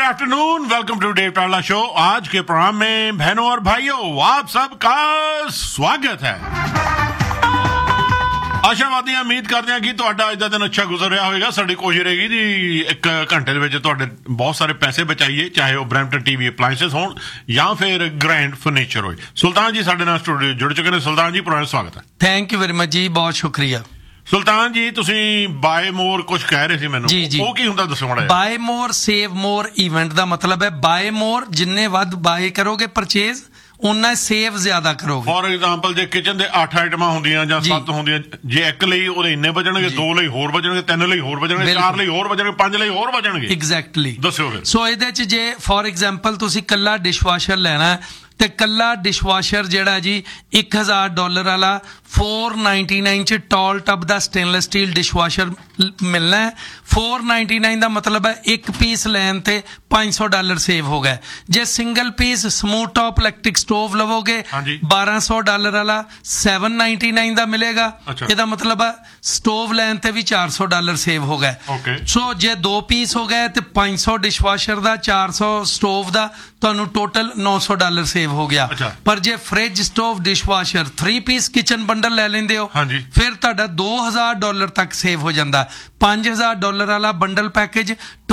Afternoon, welcome to Dave टाला show. आज के प्रोग्राम में बहनों और भाइयों आप सबका स्वागत है। आशावादी उम्मीद करते हैं कि ਤੁਹਾਡਾ ਅੱਜ ਦਾ ਦਿਨ ਅੱਛਾ ਗੁਜ਼ਰ ਰਿਹਾ ਹੋਵੇਗਾ। ਸਾਡੀ ਕੋਸ਼ਿਸ਼ ਰਹੇਗੀ ਜੀ 1 ਘੰਟੇ ਦੇ ਵਿੱਚ ਤੁਹਾਡੇ ਬਹੁਤ ਸਾਰੇ ਪੈਸੇ ਬਚਾਈਏ, ਚਾਹੇ ਉਹ ਬਰੈਂਪਟਨ ਟੀਵੀ ਅਪਲਾਈਐਂਸਸ ਹੋਣ ਜਾਂ ਫਿਰ ਗ੍ਰੈਂਡ ਫਰਨੀਚਰ ਹੋਏ। ਸੁਲਤਾਨ ਜੀ ਸਾਡੇ ਨਾਲ ਸਟੂਡੀਓ ਜੁੜ ਚੁੱਕੇ ਨੇ। ਸੁਲਤਾਨ ਜੀ ਪੁਰਾਣਾ ਸਵਾਗਤ ਹੈ। ਥੈਂਕ ਯੂ ਵੈਰੀ ਮਚ ਜੀ, ਬਹੁਤ ਸ਼ੁਕਰੀਆ। ਸੁਲਤਾਨ ਜੀ ਤੁਸੀਂ ਬਾਏ ਮੋਰ ਕੁਝ ਕਹਿ ਰਹੇ ਸੀ ਮੈਨੂੰ, ਉਹ ਕੀ ਹੁੰਦਾ ਦੱਸੋ ਮਾੜਾ ਜਿਹਾ। ਬਾਏ ਮੋਰ ਸੇਵ ਮੋਰ ਇਵੈਂਟ ਦਾ ਮਤਲਬ ਹੈ ਬਾਏ ਮੋਰ, ਜਿੰਨੇ ਵੱਧ ਬਾਏ ਕਰੋਗੇ ਪਰਚੇਜ਼ ਉਹਨਾਂ ਸੇਵ ਜ਼ਿਆਦਾ ਕਰੋਗੇ। ਫੋਰ ਐਗਜ਼ਾਮਪਲ ਜੇ ਕਿਚਨ ਦੇ 8 ਆਈਟਮਾਂ ਹੁੰਦੀਆਂ ਜਾਂ 7 ਹੁੰਦੀਆਂ, ਜੇ ਇੱਕ ਲਈ ਉਹਦੇ ਇੰਨੇ ਬਚਣਗੇ, 2 ਲਈ ਹੋਰ ਬਚਣਗੇ, 3 ਲਈ ਹੋਰ ਬਚਣਗੇ, 4 ਲਈ ਹੋਰ ਬਚਣਗੇ, 5 ਲਈ ਹੋਰ ਬਚਣਗੇ। ਐਗਜ਼ੈਕਟਲੀ ਦੱਸਿਓ ਫਿਰ। ਸੋ ਇਹਦੇ ਚ ਜੇ ਫੋਰ ਐਗਜ਼ਾਮਪਲ ਤੁਸੀਂ ਕੱਲਾ ਡਿਸ਼ਵਾਸ਼ਰ ਲੈਣਾ ਤੇ ਕੱਲਾ ਡਿਸ਼ਵਾਸ਼ਰ ਜਿਹੜਾ ਜੀ $1000 ਵਾਲਾ 499 ਚ ਟਾਲ ਟਬ ਦਾ ਸਟੇਨਲੈਸ ਸਟੀਲ ਡਿਸ਼ਵਾਸ਼ਰ ਮਿਲਣਾ ਹੈ। 499 ਦਾ ਮਤਲਬ ਹੈ ਇੱਕ ਪੀਸ ਲੈਣ ਤੇ $500 ਸੇਵ ਹੋ ਗਿਆ। ਜੇ single piece smooth top electric stove ਲਵੋਗੇ $1200 ਵਾਲਾ 799 ਦਾ ਮਿਲੇਗਾ। ਇਹਦਾ ਮਤਲਬ ਹੈ ਸਟੋਵ ਲੈਣ ਤੇ ਵੀ $400 ਸੇਵ ਹੋ ਗਿਆ। ਸੋ ਜੇ 2 ਪੀਸ ਹੋ ਗਏ ਤੇ 500 ਡਿਸ਼ਵਾਸ਼ਰ ਦਾ, 400 ਸਟੋਵ ਦਾ, ਤੁਹਾਨੂੰ ਟੋਟਲ $900 ਸੇਵ ਹੋ ਗਿਆ। ਪਰ ਜੇ fridge, stove, dishwasher 3 piece kitchen bundle ਲੈ ਲੈਂਦੇ ਹੋ ਫਿਰ ਤੁਹਾਡਾ $2000 ਤੱਕ ਸੇਵ ਹੋ ਜਾਂਦਾ। $5000 ਵਾਲਾ ਬੰਡਲ ਪੈਕੇਜ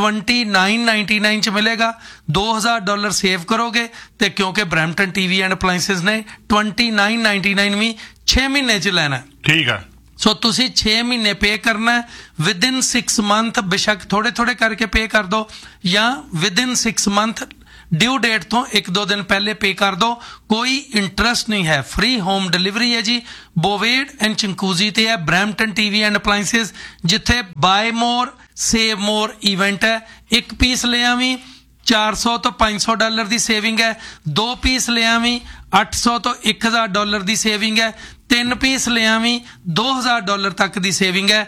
$2999 ਚ ਮਿਲੇਗਾ। $2000 ਸੇਵ ਕਰੋਗੇ ਤੇ ਕਿਉਂਕਿ ਬਰੈਂਪਟਨ ਟੀਵੀ ਐਂਡ ਅਪਲਾਈਐਂਸਸ ਨੇ $2999 ਵੀ 6 ਮਹੀਨੇ ਚ ਲੈਣਾ। ਠੀਕ ਹੈ। ਸੋ ਤੁਸੀਂ 6 ਮਹੀਨੇ ਪੇ ਕਰਨਾ ਵਿਦਿਨ 6 ਮੰਥ, ਬੇਸ਼ੱਕ ਥੋੜੇ ਥੋੜੇ ਕਰਕੇ ਪੇ ਕਰ ਦੋ ਜਾਂ ਵਿਦਿਨ 6 ਮੰਥ ਡਿਊ ਡੇਟ ਤੋਂ 1-2 ਦਿਨ ਪਹਿਲੇ ਪੇ ਕਰ ਦੋ। ਕੋਈ ਇੰਟਰਸਟ ਨਹੀਂ ਹੈ, ਫ੍ਰੀ ਹੋਮ ਡਿਲੀਵਰੀ ਹੈ ਜੀ। ਬੋਵੇਡ ਐਂਡ ਚੰਕੂਜ਼ੀ ਤੇ ਹੈ ਬਰੈਂਪਟਨ ਟੀਵੀ ਐਂਡ ਅਪਲਾਈਐਂਸਸ, ਜਿੱਥੇ ਬਾਏ ਮੋਰ ਸੇਵ ਮੋਰ ਇਵੈਂਟ ਹੈ। ਇੱਕ ਪੀਸ ਲਿਆ ਵੀ $400 ਤੋਂ $500 ਦੀ ਸੇਵਿੰਗ ਹੈ। 2 ਪੀਸ ਲਿਆ ਵੀ $800 ਤੋਂ $1000 ਦੀ ਸੇਵਿੰਗ ਹੈ। 3 ਪੀਸ ਲਿਆ ਵੀ $2000 ਤੱਕ ਦੀ ਸੇਵਿੰਗ ਹੈ।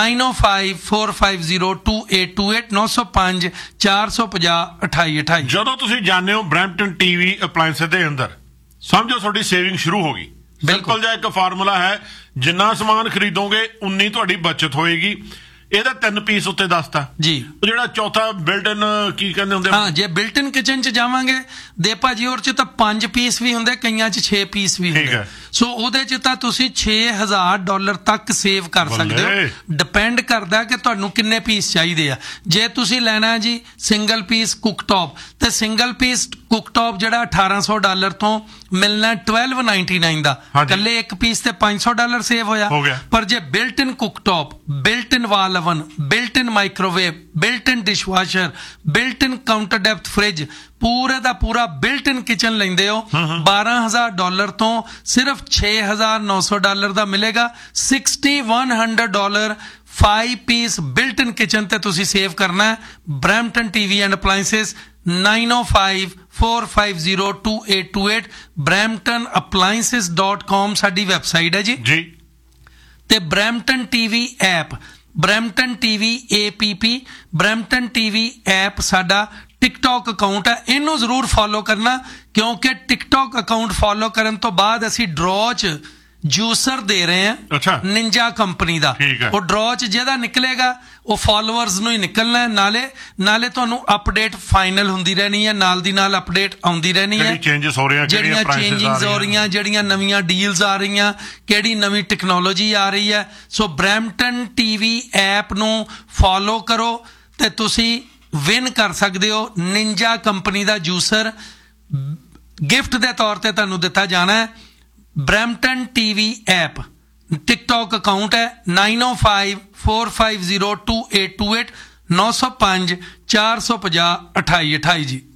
9054502828 905 450 2828। ਜਦੋਂ ਤੁਸੀਂ ਜਾਣਦੇ ਹੋ ਬਰੈਂਪਟਨ ਟੀਵੀ ਅਪਲਾਈਐਂਸਸ ਦੇ ਅੰਦਰ, ਸਮਝੋ ਤੁਹਾਡੀ ਸੇਵਿੰਗ ਸ਼ੁਰੂ ਹੋ ਗਈ। ਸਿੰਪਲ ਜਿਹਾ ਇੱਕ ਫਾਰਮੂਲਾ ਹੈ, ਜਿੰਨਾ ਸਮਾਨ ਖਰੀਦੋਗੇ ਉਨੀ ਤੁਹਾਡੀ ਬਚਤ ਹੋਏਗੀ। ਇਹਦਾ 3 ਪੀਸ ਉੱਤੇ ਦੱਸਤਾ ਜੀ। ਉਹ ਜਿਹੜਾ ਚੌਥਾ ਬਿਲਟ ਇਨ ਕੀ ਕਹਿੰਦੇ ਹੁੰਦੇ, ਹਾਂ ਜੇ ਬਿਲਟ ਇਨ ਕਿਚਨ ਚ ਜਾਵਾਂਗੇ ਦੇ ਭਾਜੀ, ਉਹਦੇ ਚ ਤਾਂ 5 ਪੀਸ ਵੀ ਹੁੰਦੇ, ਕਈਆਂ ਚ 6 ਪੀਸ ਵੀ ਹੁੰਦੇ। ਸੋ ਉਹਦੇ ਚ ਤਾਂ ਤੁਸੀਂ $6000 ਤੱਕ ਸੇਵ ਕਰ ਸਕਦੇ ਹੋ। ਡਿਪੈਂਡ ਕਰਦਾ ਕਿ ਤੁਹਾਨੂੰ ਕਿੰਨੇ ਪੀਸ ਚਾਹੀਦੇ ਆ। ਜੇ ਤੁਸੀਂ ਲੈਣਾ ਜੀ ਸਿੰਗਲ ਪੀਸ ਕੁੱਕਟੌਪ, ਤੇ ਸਿੰਗਲ ਪੀਸ ਕੁੱਕਟੌਪ ਜਿਹੜਾ $1800 ਤੋਂ ਮਿਲਣਾ $1299 ਦਾ। ਇਕੱਲੇ ਇੱਕ ਪੀਸ ਤੇ $500 ਸੇਵ ਹੋਇਆ। ਪਰ ਜੇ ਬਿਲਟ ਇਨ ਕੁੱਕਟੌਪ, ਬਿਲਟ ਇਨ ਵਾਲ ਓਵਨ, ਬਿਲਟ ਇਨ ਮਾਈਕ੍ਰੋਵੇਵ, ਬਿਲਟ ਇਨ ਡਿਸ਼ਵਾਸ਼ਰ, ਬਿਲਟ ਇਨ ਕਾਊਂਟਰ ਡੈਪਥ ਫ੍ਰਿਜ, ਪੂਰੇ ਦਾ ਪੂਰਾ ਬਿਲਟ ਇਨ ਕਿਚਨ ਲੈਂਦੇ ਹੋ $12000 ਤੋਂ ਸਿਰਫ $6900 ਦਾ ਮਿਲੇਗਾ। $6100 5 ਪੀਸ ਬਿਲਟ ਇਨ ਕਿਚਨ ਤੇ ਤੁਸੀਂ ਸੇਵ ਕਰਨਾ ਹੈ। Brampton TV and appliances 9054502828 bramptonappliances.com ਸਾਡੀ ਵੈਬਸਾਈਟ ਹੈ ਜੀ। ਤੇ Brampton TV app, Brampton TV APP, Brampton TV app ਸਾਡਾ ਟਿਕਟੌਕ ਅਕਾਊਂਟ ਹੈ। ਇਹਨੂੰ ਜ਼ਰੂਰ ਫੋਲੋ ਕਰਨਾ, ਕਿਉਂਕਿ ਟਿਕਟੌਕ ਅਕਾਊਂਟ ਫੋਲੋ ਕਰਨ ਤੋਂ ਬਾਅਦ ਅਸੀਂ ਡਰੋ 'ਚ ਜੂਸਰ ਦੇ ਰਹੇ ਹਾਂ ਨਿੰਜਾ ਕੰਪਨੀ ਦਾ। ਉਹ ਡਰੋ 'ਚ ਜਿਹਦਾ ਨਿਕਲੇਗਾ ਉਹ ਫਾਲੋਅਰਸ ਨੂੰ ਹੀ ਨਿਕਲਣਾ ਹੈ। ਨਾਲੇ ਤੁਹਾਨੂੰ ਅਪਡੇਟ ਫਾਈਨਲ ਹੁੰਦੀ ਰਹਿਣੀ ਹੈ, ਨਾਲ ਦੀ ਨਾਲ ਅਪਡੇਟ ਆਉਂਦੀ ਰਹਿਣੀ ਹੈ, ਜਿਹੜੀਆਂ ਚੇਂਜਿੰਗਸ ਹੋ ਰਹੀਆਂ, ਜਿਹੜੀਆਂ ਨਵੀਆਂ ਡੀਲਸ ਆ ਰਹੀਆਂ, ਕਿਹੜੀ ਨਵੀਂ ਟੈਕਨੋਲੋਜੀ ਆ ਰਹੀ ਹੈ। ਸੋ ਬਰੈਂਪਟਨ ਟੀਵੀ ਐਪ ਨੂੰ ਫੋਲੋ ਕਰੋ ਤੇ ਤੁਸੀਂ ਵਿਨ ਕਰ ਸਕਦੇ ਹੋ ਨਿੰਜਾ ਕੰਪਨੀ ਦਾ ਜੂਸਰ। ਗਿਫਟ ਦੇ ਤੌਰ ਤੇ ਤੁਹਾਨੂੰ ਦਿੱਤਾ ਜਾਣਾ ਹੈ। Brampton TV app, TikTok account ਹੈ 9054502828 905 450 2828 ਜੀ।